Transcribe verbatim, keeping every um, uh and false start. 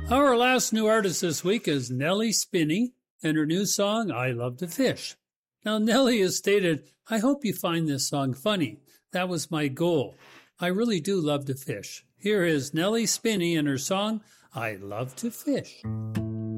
Our last new artist this week is Nellie Spinney and her new song, I Love to Fish. Now, Nellie has stated, I hope you find this song funny. That was my goal. I really do love to fish. Here is Nellie Spinney and her song, I Love to Fish.